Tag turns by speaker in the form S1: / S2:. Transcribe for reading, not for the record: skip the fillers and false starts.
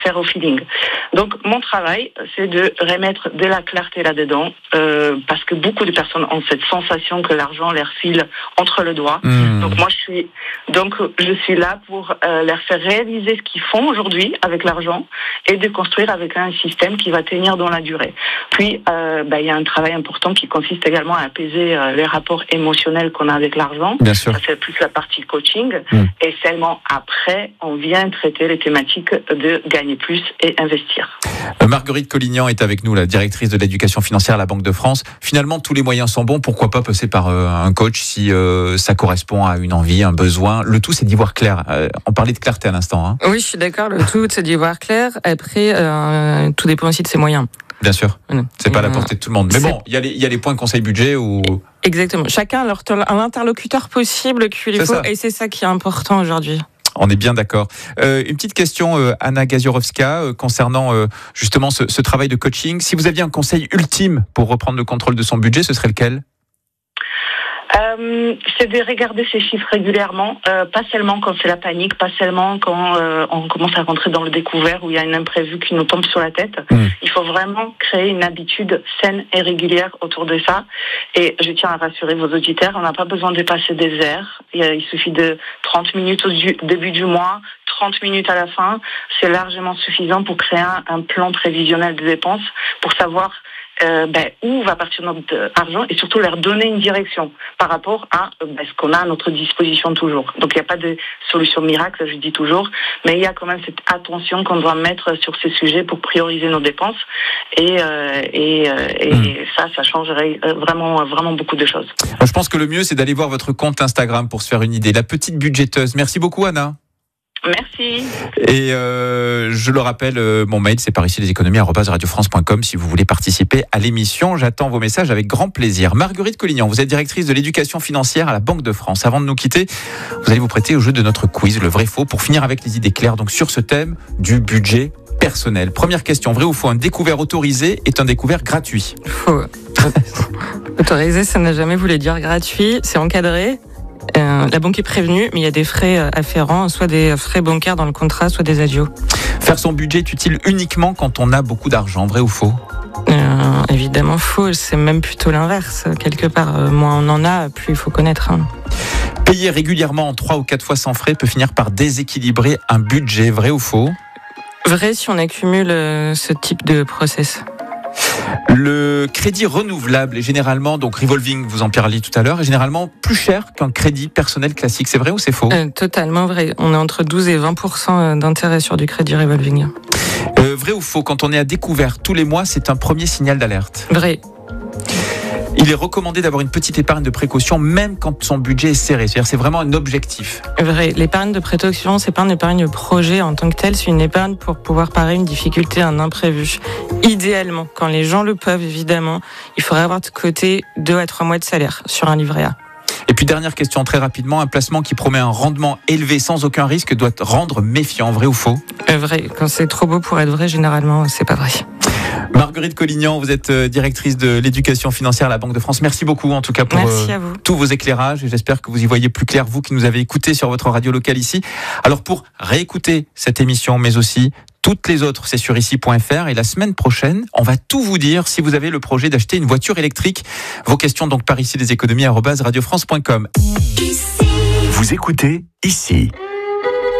S1: faire au feeling. Donc mon travail, c'est de remettre de la clarté là-dedans, parce que beaucoup de personnes ont cette sensation que l'argent leur file entre le doigt. Donc je suis là pour leur faire réaliser ce qu'ils font aujourd'hui avec l'argent et de construire avec un système qui va tenir dans la durée. Puis il y a un travail important qui consiste également à apaiser les rapports émotionnels qu'on a avec l'argent.
S2: Bien sûr.
S1: Ça, c'est plus la partie coaching. Et seulement après, on vient traiter les thématiques de gagner plus et investir.
S2: Marguerite Collignan est avec nous, la directrice de l'éducation financière à la Banque de France. Finalement, tous les moyens sont bons. Pourquoi pas passer par un coach si ça correspond à une envie, un besoin. Le tout, c'est d'y voir clair. On parlait de clarté à l'instant. Hein.
S3: Oui, je suis d'accord. Le tout, c'est d'y voir clair. Après, tout dépend aussi de ses moyens.
S2: Bien sûr. C'est pas à la portée de tout le monde. Mais bon, il y a les points conseil budget où...
S3: Exactement. Chacun a l'interlocuteur possible qu'il faut. Et c'est ça qui est important aujourd'hui.
S2: On est bien d'accord. Une petite question, Anna Gaziorowska, concernant justement ce travail de coaching. Si vous aviez un conseil ultime pour reprendre le contrôle de son budget, ce serait lequel ?
S1: C'est de regarder ces chiffres régulièrement, pas seulement quand c'est la panique, pas seulement quand on commence à rentrer dans le découvert où il y a un imprévu qui nous tombe sur la tête. Il faut vraiment créer une habitude saine et régulière autour de ça. Et je tiens à rassurer vos auditeurs, on n'a pas besoin de passer des heures. Il suffit de 30 minutes au début du mois, 30 minutes à la fin. C'est largement suffisant pour créer un plan prévisionnel de dépenses, pour savoir où va partir notre argent et surtout leur donner une direction par rapport à ce qu'on a à notre disposition toujours. Donc il n'y a pas de solution miracle, je dis toujours, mais il y a quand même cette attention qu'on doit mettre sur ces sujets pour prioriser nos dépenses et ça changerait vraiment beaucoup de choses.
S2: Moi, je pense que le mieux, c'est d'aller voir votre compte Instagram pour se faire une idée. La petite budgéteuse. Merci beaucoup, Anna.
S1: Merci.
S2: Et je le rappelle, mon mail, c'est par ici leséconomies@radiofrance.com si vous voulez participer à l'émission. J'attends vos messages avec grand plaisir. Marguerite Collignan, vous êtes directrice de l'éducation financière à la Banque de France. Avant de nous quitter, vous allez vous prêter au jeu de notre quiz, le vrai-faux, pour finir avec les idées claires donc sur ce thème du budget personnel. Première question, vrai ou faux, un découvert autorisé est un découvert gratuit ?
S3: Faux. Autorisé, ça n'a jamais voulu dire gratuit, c'est encadré. La banque est prévenue, mais il y a des frais afférents, soit des frais bancaires dans le contrat, soit des adios.
S2: Faire son budget est utile uniquement quand on a beaucoup d'argent, vrai ou faux ?
S3: Évidemment faux, c'est même plutôt l'inverse. Quelque part, moins on en a, plus il faut connaître.
S2: Payer régulièrement en 3 ou 4 fois sans frais peut finir par déséquilibrer un budget, vrai ou faux ?
S3: Vrai si on accumule ce type de process.
S2: Le crédit renouvelable est généralement, donc revolving, vous en parliez tout à l'heure, est généralement plus cher qu'un crédit personnel classique. C'est vrai ou c'est faux ?
S3: Totalement vrai. On est entre 12 et 20% d'intérêt sur du crédit revolving.
S2: Vrai ou faux, quand on est à découvert tous les mois, c'est un premier signal d'alerte ?
S3: Vrai.
S2: Il est recommandé d'avoir une petite épargne de précaution même quand son budget est serré. C'est-à-dire c'est vraiment un objectif.
S3: Vrai. L'épargne de précaution, c'est pas une épargne projet en tant que telle, c'est une épargne pour pouvoir parer une difficulté, un imprévu. Idéalement, quand les gens le peuvent, évidemment, il faudrait avoir de côté 2 à 3 mois de salaire sur un livret A.
S2: Et puis dernière question très rapidement, un placement qui promet un rendement élevé sans aucun risque doit rendre méfiant, vrai ou faux ?
S3: Vrai. Quand c'est trop beau pour être vrai, généralement, c'est pas vrai.
S2: Marguerite Collignan, vous êtes directrice de l'éducation financière à la Banque de France. Merci beaucoup en tout cas pour tous vos éclairages et j'espère que vous y voyez plus clair, vous qui nous avez écoutés sur votre radio locale ici. Alors pour réécouter cette émission mais aussi toutes les autres, c'est sur ici.fr et la semaine prochaine, on va tout vous dire si vous avez le projet d'acheter une voiture électrique. Vos questions donc par ici leséconomies@radiofrance.com.
S4: Vous écoutez Ici.